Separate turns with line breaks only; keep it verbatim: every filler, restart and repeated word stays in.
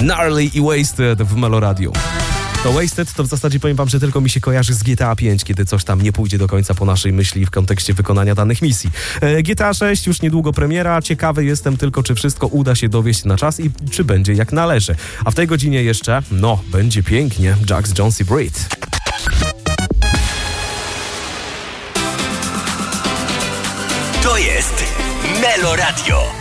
Gnarly i Wasted w Melo Radio. To Wasted to w zasadzie powiem wam, że tylko mi się kojarzy z G T A pięć, kiedy coś tam nie pójdzie do końca po naszej myśli w kontekście wykonania danych misji. E, G T A sześć już niedługo premiera. Ciekawy jestem tylko, czy wszystko uda się dowieść na czas i czy będzie jak należy. A w tej godzinie jeszcze, no, będzie pięknie. Jax Jones i Breathe.
To jest Melo Radio.